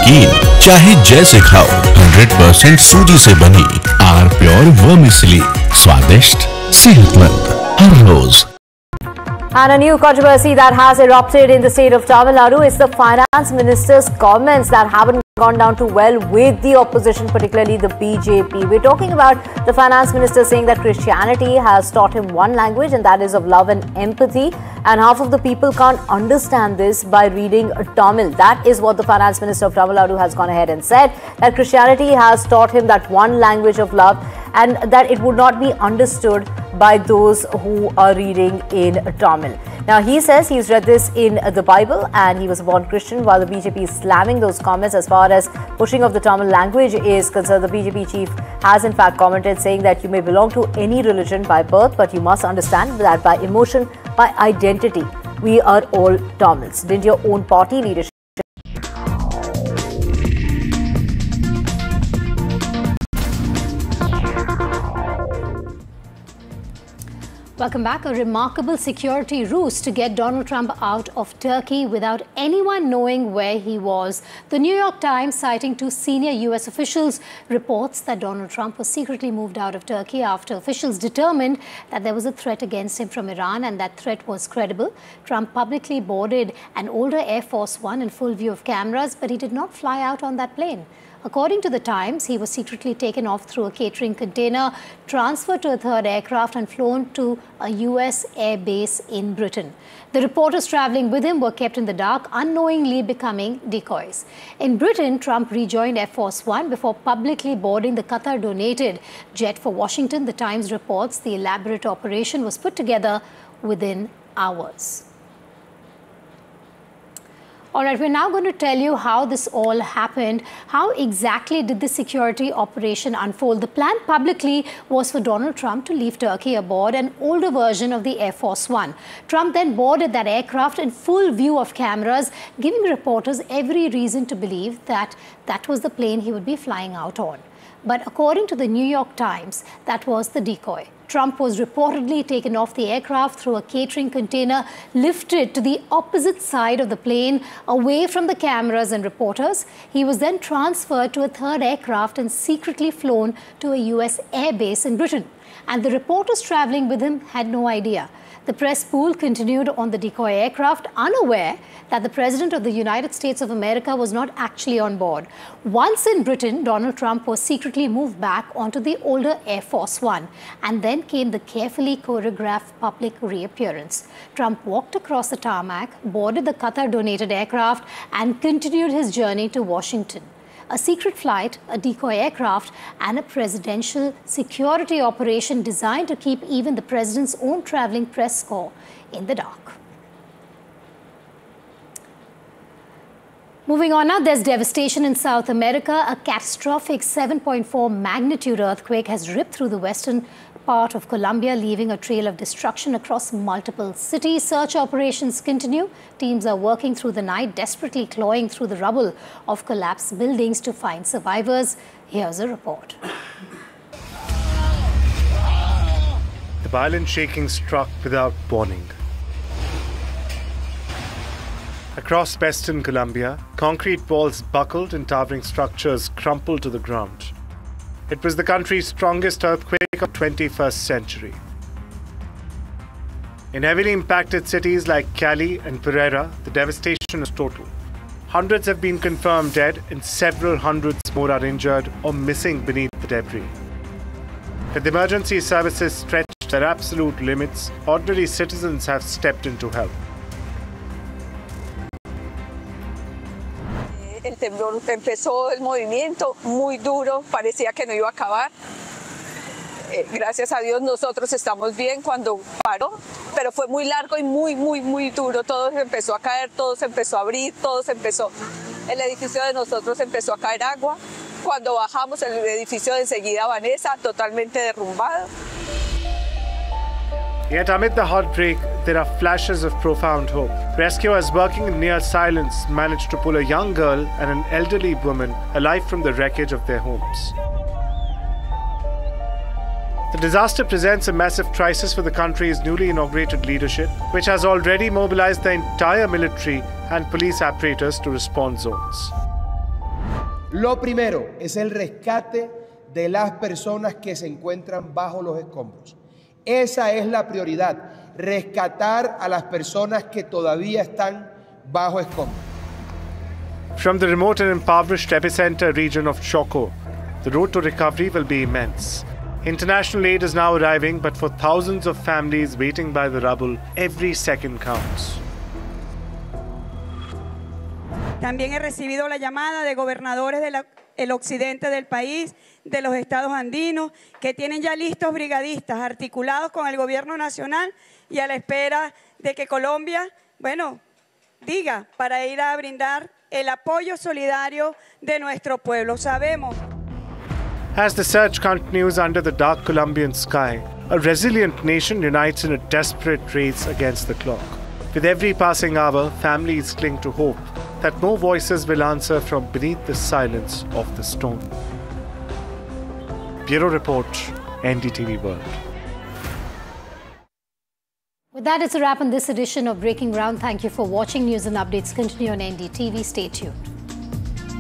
नमकीन चाहे जैसे खाओ, 100% सूजी से बनी आर प्योर वर्मिसेली, स्वादिष्ट सेहतमंद हर रोज। And a new controversy that has erupted in the state of Tamil Nadu is the finance minister's comments that haven't gone down too well with the opposition, particularly the BJP. We're talking about the finance minister saying that Christianity has taught him one language, and that is of love and empathy. And half of the people can't understand this by reading Tamil. That is what the finance minister of Tamil Nadu has gone ahead and said, that Christianity has taught him that one language of love, and that it would not be understood by those who are reading in Tamil. Now, he says he's read this in the Bible and he was a born Christian, while the BJP is slamming those comments. As far as pushing of the Tamil language is concerned, the BJP chief has in fact commented saying that you may belong to any religion by birth, but you must understand that by emotion, by identity, we are all Tamils. Didn't your own party leadership Welcome back. A remarkable security ruse to get Donald Trump out of Turkey without anyone knowing where he was. The New York Times, citing two senior US officials, reports that Donald Trump was secretly moved out of Turkey after officials determined that there was a threat against him from Iran and that threat was credible. Trump publicly boarded an older Air Force One in full view of cameras, but he did not fly out on that plane. According to the Times, he was secretly taken off through a catering container, transferred to a third aircraft and flown to a US air base in Britain. The reporters traveling with him were kept in the dark, unknowingly becoming decoys. In Britain, Trump rejoined Air Force One before publicly boarding the Qatar-donated jet for Washington. The Times reports the elaborate operation was put together within hours. All right, we're now going to tell you how this all happened. How exactly did the security operation unfold? The plan publicly was for Donald Trump to leave Turkey aboard an older version of the Air Force One. Trump then boarded that aircraft in full view of cameras, giving reporters every reason to believe that that was the plane he would be flying out on. But according to the New York Times, that was the decoy. Trump was reportedly taken off the aircraft through a catering container, lifted to the opposite side of the plane, away from the cameras and reporters. He was then transferred to a third aircraft and secretly flown to a US air base in Britain. And the reporters traveling with him had no idea. The press pool continued on the decoy aircraft, unaware that the President of the United States of America was not actually on board. Once in Britain, Donald Trump was secretly moved back onto the older Air Force One, and then came the carefully choreographed public reappearance. Trump walked across the tarmac, boarded the Qatar-donated aircraft, and continued his journey to Washington. A secret flight, a decoy aircraft, and a presidential security operation designed to keep even the president's own traveling press corps in the dark. Moving on now, there's devastation in South America. A catastrophic 7.4 magnitude earthquake has ripped through the western part of Colombia, leaving a trail of destruction across multiple cities. Search operations continue. Teams are working through the night, desperately clawing through the rubble of collapsed buildings to find survivors. Here's a report. The violent shaking struck without warning. Across western Colombia, concrete walls buckled and towering structures crumpled to the ground. It was the country's strongest earthquake of the 21st century. In heavily impacted cities like Cali and Pereira, the devastation is total. Hundreds have been confirmed dead and several hundreds more are injured or missing beneath the debris. With emergency services stretched to their absolute limits, ordinary citizens have stepped in to help. El temblor empezó el movimiento muy duro, parecía que no iba a acabar. Gracias a Dios nosotros estamos bien cuando paró, pero fue muy largo y muy duro. Todo se empezó a caer, todo se empezó a abrir, el edificio de nosotros empezó a caer agua. Cuando bajamos el edificio de enseguida Vanessa, totalmente derrumbado. Yet amid the heartbreak, there are flashes of profound hope. Rescuers working in near silence managed to pull a young girl and an elderly woman alive from the wreckage of their homes. The disaster presents a massive crisis for the country's newly inaugurated leadership, which has already mobilized the entire military and police apparatus to response zones. Lo primero es el rescate de las personas que se encuentran bajo los escombros. Esa es la prioridad, rescatar a las personas que todavía están bajo escombros. From the remote and impoverished epicenter region of Choco, the road to recovery will be immense. International aid is now arriving, but for thousands of families waiting by the rubble, every second counts. También he recibido la llamada de gobernadores del occidente del país, de los estados andinos, que tienen ya listos brigadistas articulados con el gobierno nacional y a la espera de que Colombia, diga para ir a brindar el apoyo solidario de nuestro pueblo. Sabemos. As the search continues under the dark Colombian sky, a resilient nation unites in a desperate race against the clock. With every passing hour, families cling to hope that more voices will answer from beneath the silence of the storm. Bureau Report, NDTV World. With that, it's a wrap on this edition of Breaking Ground. Thank you for watching. News and updates continue on NDTV. Stay tuned.